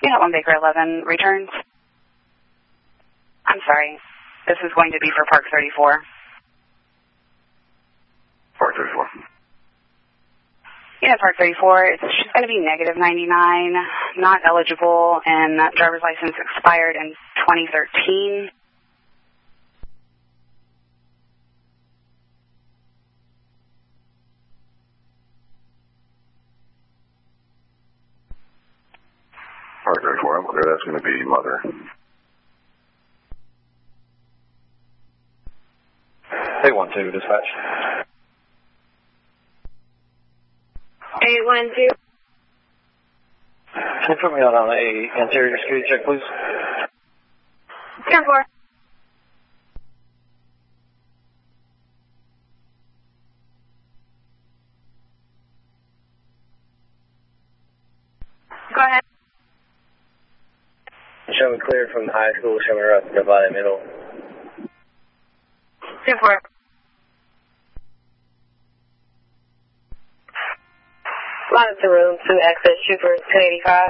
Unit 1 Baker 11 returns. I'm sorry. This is going to be for Park 34. Park 34. Unit Park 34, it's going to be negative 99, not eligible, and that driver's license expired in 2013. Park 34, I'm clear. That's going to be Mother. Hey, 1-2, dispatch. 812. Can you put me on a interior security check, please? 10-4. Go ahead. Show me clear from the high school, show me right to divide middle. 10-4. Line up the room to access Trooper 285.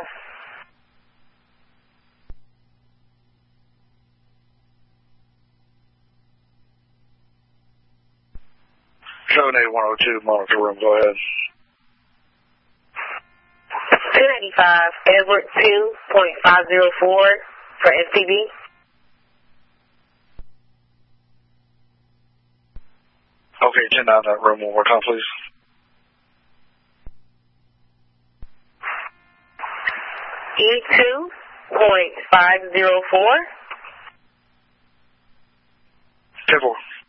Seven 102, monitor room, go ahead. 285, Edward 2.504 for STB. Okay, 10 down that room one more time, please. E2.504. 10-4.